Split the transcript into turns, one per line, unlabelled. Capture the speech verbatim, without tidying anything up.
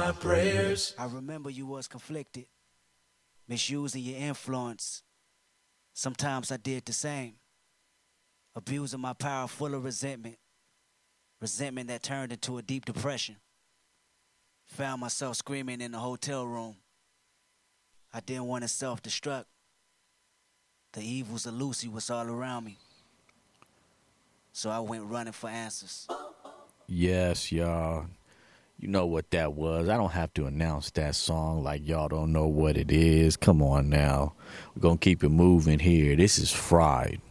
my prayers.
I remember you was conflicted, misusing your influence. Sometimes I did the same, abusing my power full of resentment, resentment that turned into a deep depression. Found myself screaming in the hotel room. I didn't want to self-destruct. The evils of Lucy was all around me. So I went running for answers.
Yes, y'all. You know what that was. I don't have to announce that song like y'all don't know what it is. Come on now. We're going to keep it moving here. This is Fried.